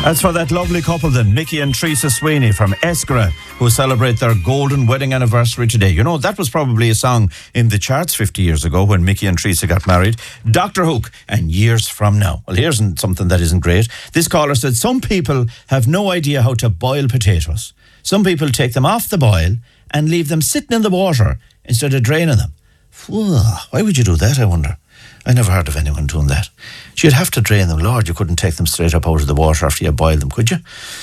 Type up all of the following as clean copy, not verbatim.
That's for that lovely couple then, Mickey and Teresa Sweeney from Eskra, who celebrate their golden wedding anniversary today. You know, that was probably a song in the charts 50 years ago when Mickey and Teresa got married. Dr. Hook and Years From Now. Well, here's something that isn't great. This caller said some people have no idea how to boil potatoes. Some people take them off the boil and leave them sitting in the water instead of draining them. Why would you do that, I wonder? I never heard of anyone doing that. You'd have to drain them. Lord, you couldn't take them straight up out of the water after you boiled them, could you?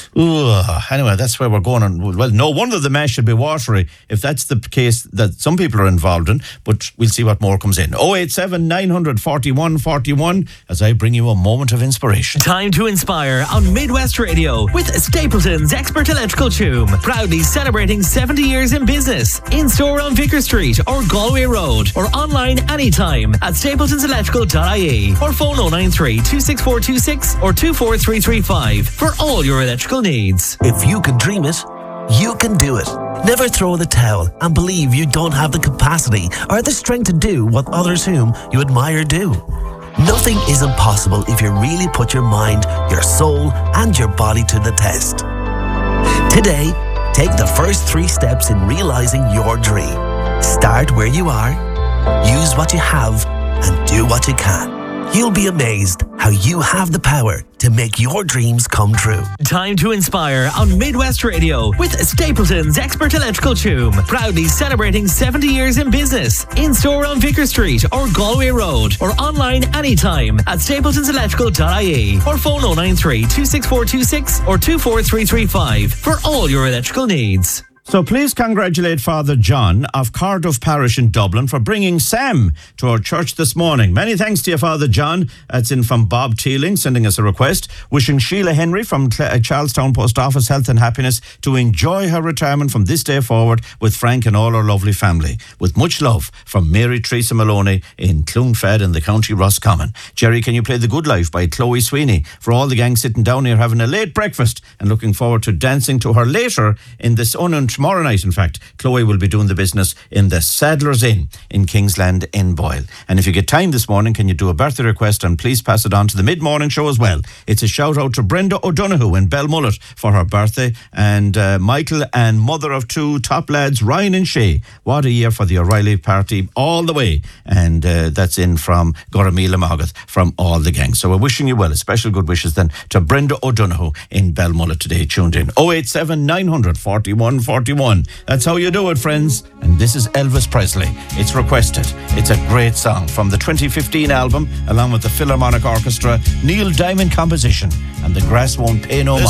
Anyway, that's where we're going on. Well, no wonder the mash should be watery if that's the case that some people are involved in, but we'll see what more comes in. 087 900 41 41 as I bring you a moment of inspiration. Time to inspire on Midwest Radio with Stapleton's Expert Electrical Tune. Proudly celebrating 70 years in business. In store on Vicar Street or Galway Road or online anytime at stapletonselectrical.ie or phone 093 26426 or 24335 for all your electrical needs. If you can dream it, you can do it. Never throw in the towel and believe you don't have the capacity or the strength to do what others whom you admire do. Nothing is impossible if you really put your mind, your soul, and your body to the test. Today, take the first 3 steps in realizing your dream. Start where you are, use what you have, and do what you can. You'll be amazed how you have the power to make your dreams come true. Time to inspire on Midwest Radio with Stapleton's Expert Electrical Tune. Proudly celebrating 70 years in business. In store on Vicar Street or Galway Road or online anytime at stapletonselectrical.ie or phone 093 26426 or 24335 for all your electrical needs. So please congratulate Father John of Cardiff Parish in Dublin for bringing Sam to our church this morning. Many thanks to you, Father John. That's in from Bob Teeling, sending us a request. Wishing Sheila Henry from Charlestown Post Office health and happiness to enjoy her retirement from this day forward with Frank and all her lovely family. With much love from Mary Teresa Maloney in Clonfad in the County Roscommon. Jerry, can you play The Good Life by Chloe Sweeney for all the gang sitting down here having a late breakfast and looking forward to dancing to her later in this tomorrow night, in fact. Chloe will be doing the business in the Sadler's Inn in Kingsland in Boyle. And if you get time this morning, can you do a birthday request and please pass it on to the mid-morning show as well. It's a shout out to Brenda O'Donoghue in Belmullet for her birthday, and Michael and mother of 2 top lads, Ryan and Shay. What a year for the O'Reilly party all the way. And that's in from Goramila Magath from all the gang. So we're wishing you well. A special good wishes then to Brenda O'Donoghue in Belmullet today, tuned in. 087 900 41 41. That's how you do it, friends. And this is Elvis Presley. It's requested. It's a great song from the 2015 album, along with the Philharmonic Orchestra, Neil Diamond composition, and The Grass Won't Pay No Mind.